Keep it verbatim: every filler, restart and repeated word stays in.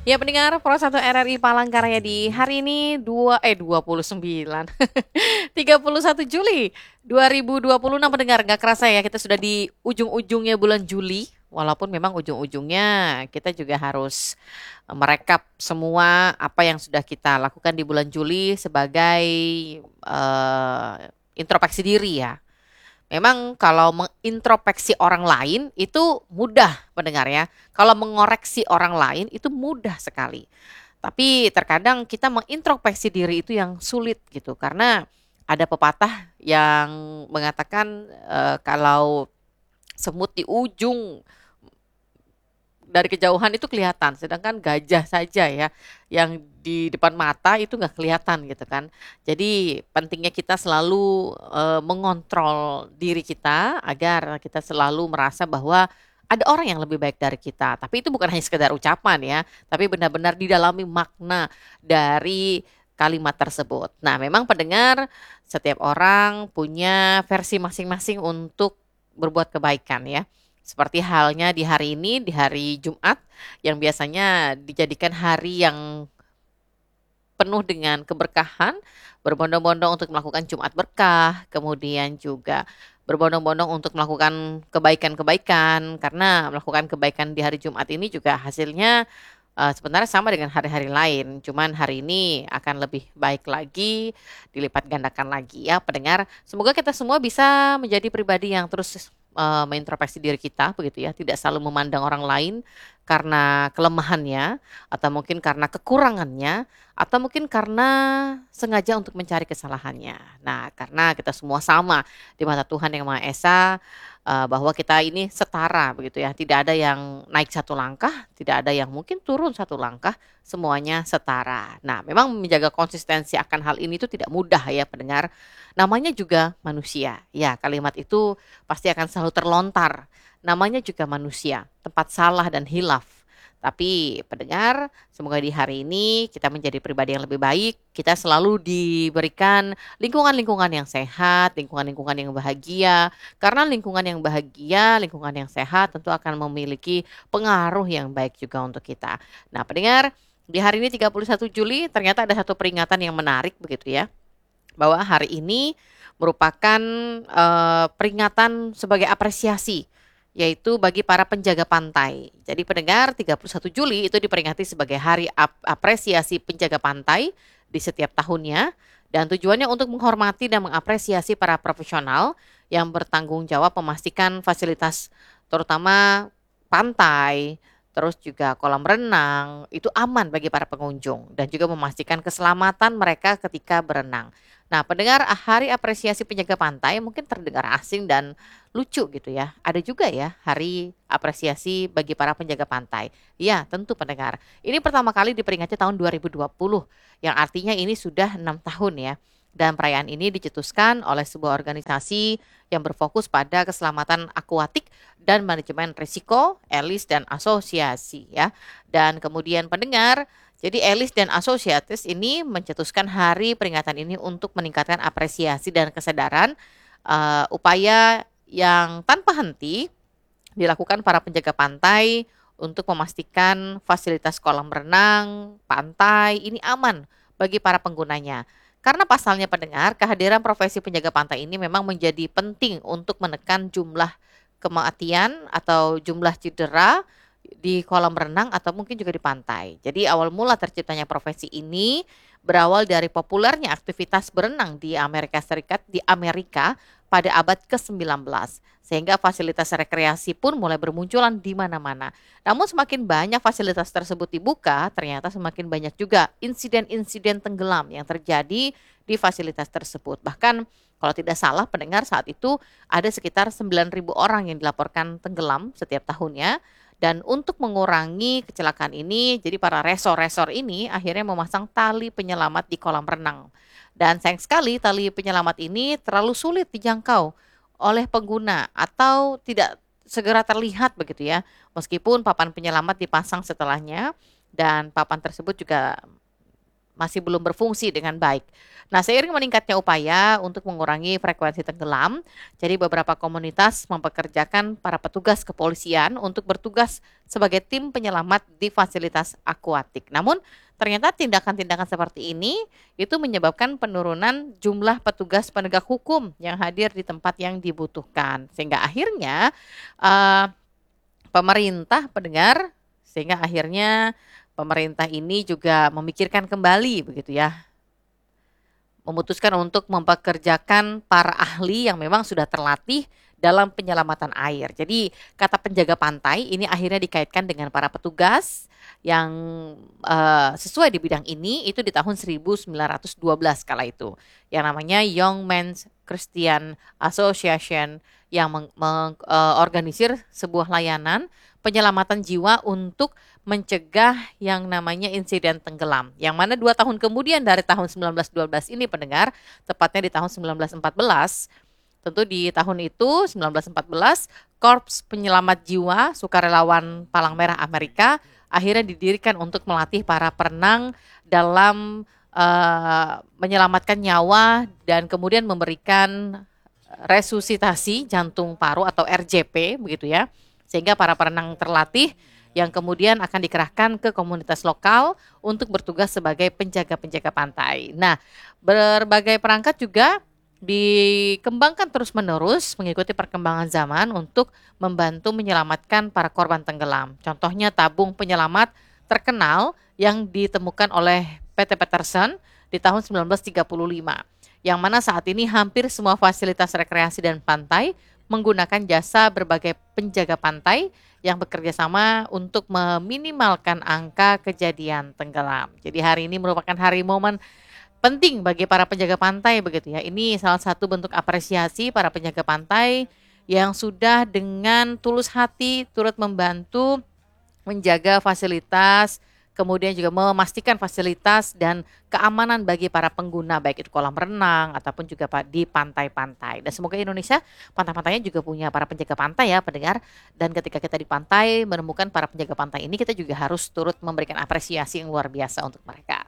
Ya pendengar Pro satu R R I Palangkaraya di hari ini dua eh dua puluh sembilan tiga puluh satu Juli dua ribu dua puluh enam pendengar nggak kerasa ya kita sudah di ujung-ujungnya bulan Juli walaupun memang ujung-ujungnya kita juga harus eh, merekap semua apa yang sudah kita lakukan di bulan Juli sebagai eh, introspeksi diri ya. Memang kalau mengintrospeksi orang lain itu mudah pendengar ya. Kalau mengoreksi orang lain itu mudah sekali. Tapi terkadang kita mengintrospeksi diri itu yang sulit gitu karena ada pepatah yang mengatakan eh, kalau semut di ujung dari kejauhan itu kelihatan, sedangkan gajah saja ya yang di depan mata itu nggak kelihatan gitu kan. Jadi pentingnya kita selalu eh, mengontrol diri kita agar kita selalu merasa bahwa ada orang yang lebih baik dari kita. Tapi itu bukan hanya sekedar ucapan ya, tapi benar-benar didalami makna dari kalimat tersebut. Nah, memang pendengar setiap orang punya versi masing-masing untuk berbuat kebaikan ya. Seperti halnya di hari ini, di hari Jumat, yang biasanya dijadikan hari yang penuh dengan keberkahan, berbondong-bondong untuk melakukan Jumat berkah, kemudian juga berbondong-bondong untuk melakukan kebaikan-kebaikan, karena melakukan kebaikan di hari Jumat ini juga hasilnya eh, sebenarnya sama dengan hari-hari lain, cuman hari ini akan lebih baik lagi, dilipat gandakan lagi ya pendengar. Semoga kita semua bisa menjadi pribadi yang terus eh, mengintrospeksi diri kita begitu ya, tidak selalu memandang orang lain karena kelemahannya atau mungkin karena kekurangannya atau mungkin karena sengaja untuk mencari kesalahannya. Nah, karena kita semua sama di mata Tuhan Yang Maha Esa eh, bahwa kita ini setara begitu ya. Tidak ada yang naik satu langkah, tidak ada yang mungkin turun satu langkah, semuanya setara. Nah, memang menjaga konsistensi akan hal ini itu tidak mudah ya pendengar. Namanya juga manusia. Ya, kalimat itu pasti akan selalu terlontar. Namanya juga manusia, tempat salah dan hilaf. Tapi pendengar, semoga di hari ini kita menjadi pribadi yang lebih baik. Kita selalu diberikan lingkungan-lingkungan yang sehat, lingkungan-lingkungan yang bahagia. Karena lingkungan yang bahagia, lingkungan yang sehat tentu akan memiliki pengaruh yang baik juga untuk kita. Nah, pendengar, di hari ini tiga puluh satu Juli ternyata ada satu peringatan yang menarik begitu ya. Bahwa hari ini merupakan eh, peringatan sebagai apresiasi yaitu bagi para penjaga pantai. Jadi pendengar tiga puluh satu Juli itu diperingati sebagai hari ap- apresiasi penjaga pantai di setiap tahunnya dan tujuannya untuk menghormati dan mengapresiasi para profesional yang bertanggung jawab memastikan fasilitas terutama pantai, terus juga kolam renang itu aman bagi para pengunjung dan juga memastikan keselamatan mereka ketika berenang. Nah, pendengar hari apresiasi penjaga pantai mungkin terdengar asing dan lucu gitu ya. Ada juga ya hari apresiasi bagi para penjaga pantai. Ya, tentu pendengar. Ini pertama kali diperingati tahun dua ribu dua puluh yang artinya ini sudah enam tahun ya. Dan perayaan ini dicetuskan oleh sebuah organisasi yang berfokus pada keselamatan akuatik dan manajemen risiko, Elis dan asosiasi ya. Dan kemudian pendengar, jadi Elis dan Associates ini mencetuskan hari peringatan ini untuk meningkatkan apresiasi dan kesadaran eh, upaya yang tanpa henti dilakukan para penjaga pantai untuk memastikan fasilitas kolam renang, pantai ini aman bagi para penggunanya. Karena pasalnya pendengar, kehadiran profesi penjaga pantai ini memang menjadi penting untuk menekan jumlah kematian atau jumlah cedera di kolam renang atau mungkin juga di pantai. Jadi awal mula terciptanya profesi ini berawal dari populernya aktivitas berenang di Amerika Serikat di Amerika pada abad ke sembilan belas. Sehingga fasilitas rekreasi pun mulai bermunculan di mana-mana. Namun semakin banyak fasilitas tersebut dibuka, ternyata semakin banyak juga insiden-insiden tenggelam yang terjadi di fasilitas tersebut. Bahkan kalau tidak salah pendengar saat itu ada sekitar sembilan ribu orang yang dilaporkan tenggelam setiap tahunnya. Dan untuk mengurangi kecelakaan ini, jadi para resor-resor ini akhirnya memasang tali penyelamat di kolam renang. Dan sayang sekali tali penyelamat ini terlalu sulit dijangkau oleh pengguna atau tidak segera terlihat begitu ya. Meskipun papan penyelamat dipasang setelahnya dan papan tersebut juga masih belum berfungsi dengan baik. Nah, seiring meningkatnya upaya untuk mengurangi frekuensi tenggelam, jadi beberapa komunitas mempekerjakan para petugas kepolisian untuk bertugas sebagai tim penyelamat di fasilitas akuatik. Namun, ternyata tindakan-tindakan seperti ini itu menyebabkan penurunan jumlah petugas penegak hukum yang hadir di tempat yang dibutuhkan. Sehingga akhirnya uh, pemerintah pendengar, sehingga akhirnya pemerintah ini juga memikirkan kembali begitu ya, memutuskan untuk mempekerjakan para ahli yang memang sudah terlatih dalam penyelamatan air. Jadi kata penjaga pantai ini akhirnya dikaitkan dengan para petugas yang uh, sesuai di bidang ini itu di tahun seribu sembilan ratus dua belas kala itu. Yang namanya Young Men's Christian Association yang mengorganisir uh, sebuah layanan penyelamatan jiwa untuk mencegah yang namanya insiden tenggelam. Yang mana dua tahun kemudian dari tahun sembilan belas dua belas ini pendengar, tepatnya di tahun sembilan belas empat belas, tentu di tahun itu sembilan belas empat belas, Korps Penyelamat Jiwa Sukarelawan Palang Merah Amerika akhirnya didirikan untuk melatih para perenang dalam uh, menyelamatkan nyawa dan kemudian memberikan resusitasi jantung paru atau R J P begitu ya. Sehingga para perenang terlatih yang kemudian akan dikerahkan ke komunitas lokal untuk bertugas sebagai penjaga-penjaga pantai. Nah, berbagai perangkat juga dikembangkan terus-menerus mengikuti perkembangan zaman untuk membantu menyelamatkan para korban tenggelam. Contohnya tabung penyelamat terkenal yang ditemukan oleh P T Peterson di tahun sembilan belas tiga puluh lima, yang mana saat ini hampir semua fasilitas rekreasi dan pantai menggunakan jasa berbagai penjaga pantai yang bekerja sama untuk meminimalkan angka kejadian tenggelam. Jadi hari ini merupakan hari momen penting bagi para penjaga pantai begitu ya. Ini salah satu bentuk apresiasi para penjaga pantai yang sudah dengan tulus hati turut membantu menjaga fasilitas, kemudian juga memastikan fasilitas dan keamanan bagi para pengguna baik itu kolam renang ataupun juga di pantai-pantai. Dan semoga Indonesia pantai-pantainya juga punya para penjaga pantai ya pendengar. Dan ketika kita di pantai menemukan para penjaga pantai ini, kita juga harus turut memberikan apresiasi yang luar biasa untuk mereka.